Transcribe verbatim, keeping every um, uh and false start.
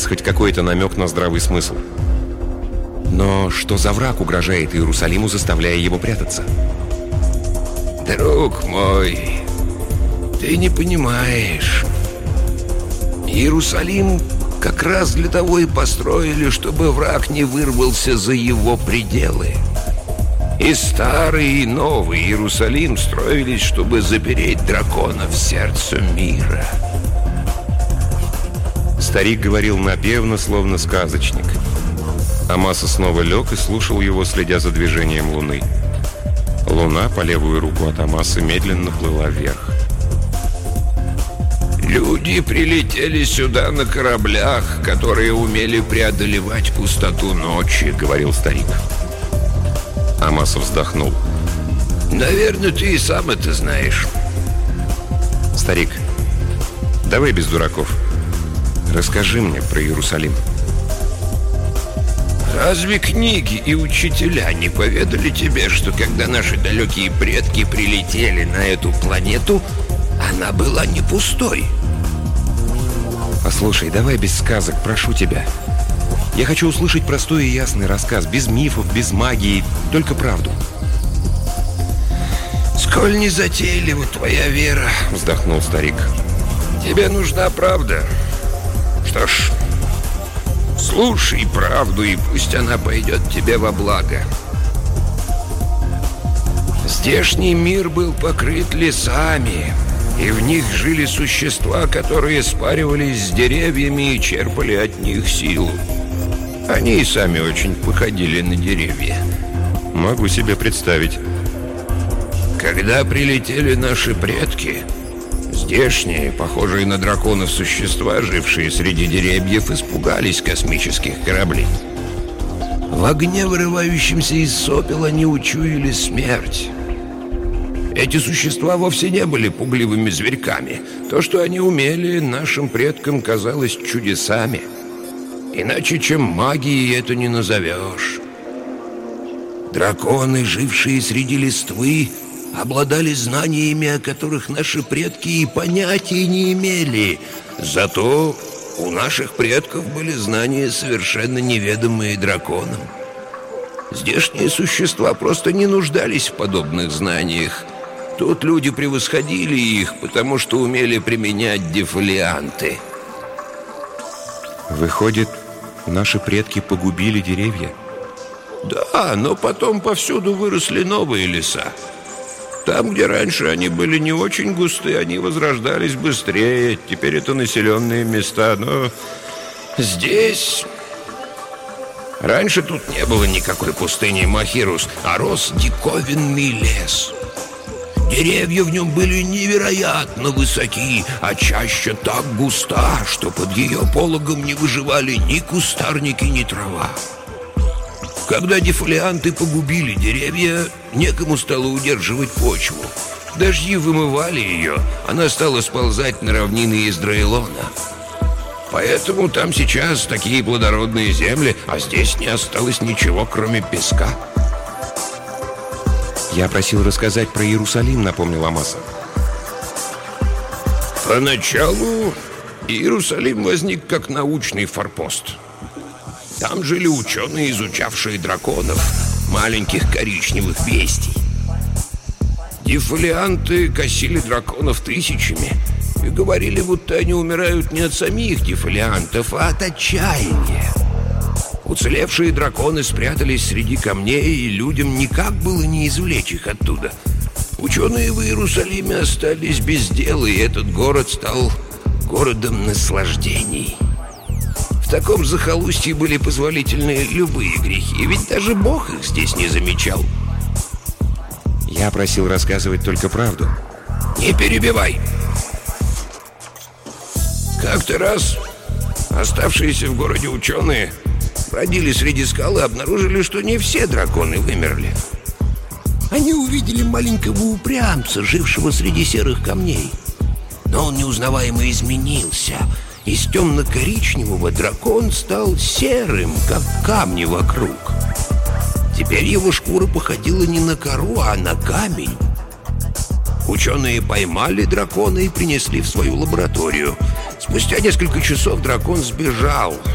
наконец, хоть какой-то намек на здравый смысл. Но что за враг угрожает Иерусалиму, заставляя его прятаться? Друг мой, ты не понимаешь. Иерусалим как раз для того и построили, чтобы враг не вырвался за его пределы. И старый, и новый Иерусалим строились, чтобы запереть дракона в сердце мира. Старик говорил напевно, словно сказочник. Амаса снова лег и слушал его, следя за движением луны. Луна по левую руку от Амаса медленно плыла вверх. Люди прилетели сюда на кораблях, которые умели преодолевать пустоту ночи, говорил старик. Амаса вздохнул. Наверное, ты и сам это знаешь. Старик, давай без дураков. Расскажи мне про Иерусалим. Разве книги и учителя не поведали тебе, что когда наши далекие предки прилетели на эту планету, она была не пустой? Послушай, давай без сказок, прошу тебя. Я хочу услышать простой и ясный рассказ, без мифов, без магии, только правду. «Сколь не затейлива твоя вера», — вздохнул старик. «Тебе нужна правда. Что ж, слушай правду, и пусть она пойдет тебе во благо. Здешний мир был покрыт лесами, и в них жили существа, которые спаривались с деревьями и черпали от них силу. Они и сами очень походили на деревья». Могу себе представить. Когда прилетели наши предки, здешние, похожие на драконов существа, жившие среди деревьев, испугались космических кораблей. В огне, вырывающемся из сопел, они учуяли смерть. Эти существа вовсе не были пугливыми зверьками. То, что они умели, нашим предкам казалось чудесами. Иначе, чем магией, это не назовешь. Драконы, жившие среди листвы, обладали знаниями, о которых наши предки и понятия не имели. Зато у наших предков были знания, совершенно неведомые драконам. Здешние существа просто не нуждались в подобных знаниях. Тут люди превосходили их, потому что умели применять дефолианты. Выходит, наши предки погубили деревья? Да, но потом повсюду выросли новые леса. Там, где раньше они были не очень густые, они возрождались быстрее. Теперь это населенные места, но здесь... Раньше тут не было никакой пустыни Махирус, а рос диковинный лес. Деревья в нем были невероятно высоки, а чаще так густа, что под ее пологом не выживали ни кустарники, ни трава. Когда дефолианты погубили деревья, некому стало удерживать почву. Дожди вымывали ее, она стала сползать на равнины Издраэлона. Поэтому там сейчас такие плодородные земли, а здесь не осталось ничего, кроме песка. Я просил рассказать про Иерусалим, напомнил Амаса. Поначалу Иерусалим возник как научный форпост. Там жили ученые, изучавшие драконов, маленьких коричневых бестий. Дефолианты косили драконов тысячами и говорили, будто они умирают не от самих дефолиантов, а от отчаяния. Уцелевшие драконы спрятались среди камней, и людям никак было не извлечь их оттуда. Ученые в Иерусалиме остались без дела, и этот город стал городом наслаждений. В таком захолустье были позволительны любые грехи, ведь даже Бог их здесь не замечал. Я просил рассказывать только правду. Не перебивай. Как-то раз оставшиеся в городе ученые бродили среди скал и обнаружили, что не все драконы вымерли. Они увидели маленького упрямца, жившего среди серых камней. Но он неузнаваемо изменился. Из темно-коричневого дракон стал серым, как камни вокруг. Теперь его шкура походила не на кору, а на камень. Ученые поймали дракона и принесли в свою лабораторию. Спустя несколько часов дракон сбежал.